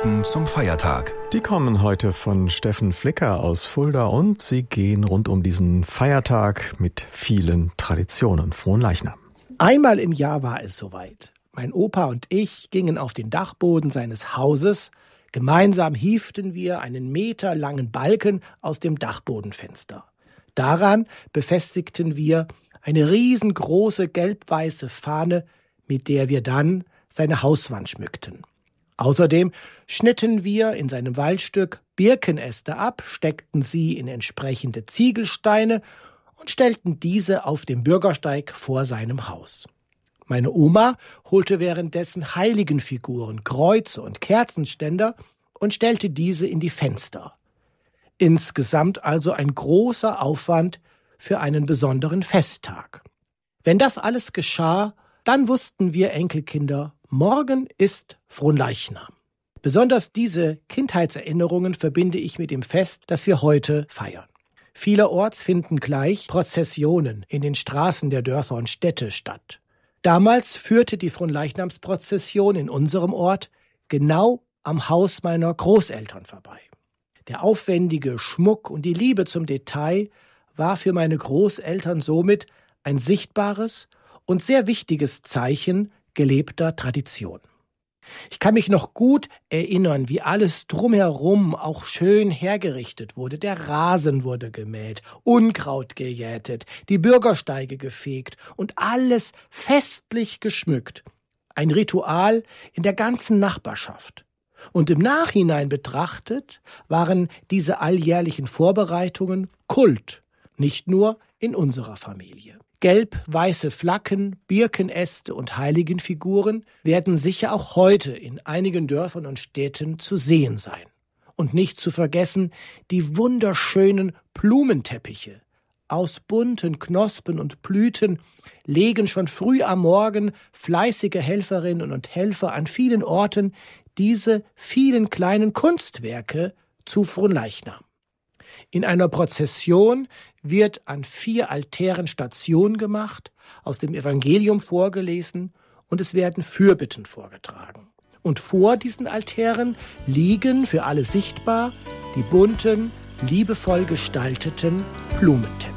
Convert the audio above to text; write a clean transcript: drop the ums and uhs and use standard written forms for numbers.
Gedanken zum Feiertag. Die kommen heute von Steffen Flicker aus Fulda und sie gehen rund um diesen Feiertag mit vielen Traditionen. Fronleichnam. Einmal im Jahr war es soweit. Mein Opa und ich gingen auf den Dachboden seines Hauses. Gemeinsam hieften wir einen meterlangen Balken aus dem Dachbodenfenster. Daran befestigten wir eine riesengroße gelb-weiße Fahne, mit der wir dann seine Hauswand schmückten. Außerdem schnitten wir in seinem Waldstück Birkenäste ab, steckten sie in entsprechende Ziegelsteine und stellten diese auf dem Bürgersteig vor seinem Haus. Meine Oma holte währenddessen Heiligenfiguren, Kreuze und Kerzenständer und stellte diese in die Fenster. Insgesamt also ein großer Aufwand für einen besonderen Festtag. Wenn das alles geschah, dann wussten wir Enkelkinder, morgen ist Fronleichnam. Besonders diese Kindheitserinnerungen verbinde ich mit dem Fest, das wir heute feiern. Vielerorts finden gleich Prozessionen in den Straßen der Dörfer und Städte statt. Damals führte die Fronleichnamsprozession in unserem Ort genau am Haus meiner Großeltern vorbei. Der aufwendige Schmuck und die Liebe zum Detail war für meine Großeltern somit ein sichtbares und sehr wichtiges Zeichen gelebter Tradition. Ich kann mich noch gut erinnern, wie alles drumherum auch schön hergerichtet wurde. Der Rasen wurde gemäht, Unkraut gejätet, die Bürgersteige gefegt und alles festlich geschmückt. Ein Ritual in der ganzen Nachbarschaft. Und im Nachhinein betrachtet waren diese alljährlichen Vorbereitungen Kult, nicht nur in unserer Familie. Gelb-weiße Flaggen, Birkenäste und Heiligenfiguren werden sicher auch heute in einigen Dörfern und Städten zu sehen sein. Und nicht zu vergessen die wunderschönen Blumenteppiche. Aus bunten Knospen und Blüten legen schon früh am Morgen fleißige Helferinnen und Helfer an vielen Orten diese vielen kleinen Kunstwerke zu Fronleichnam. In einer Prozession wird an 4 Altären Station gemacht, aus dem Evangelium vorgelesen und es werden Fürbitten vorgetragen. Und vor diesen Altären liegen für alle sichtbar die bunten, liebevoll gestalteten Blumenteppiche.